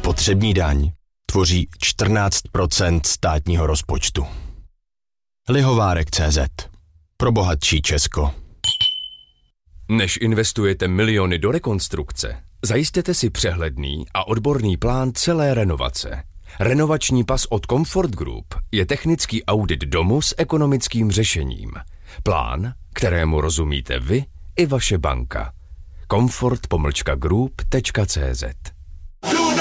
Spotřební daň tvoří 14% státního rozpočtu. Lihovárek.cz. Pro bohatší Česko. Než investujete miliony do rekonstrukce, zajistěte si přehledný a odborný plán celé renovace. Renovační pas od Comfort Group je technický audit domu s ekonomickým řešením. Plán, kterému rozumíte vy i vaše banka. comfort-group.cz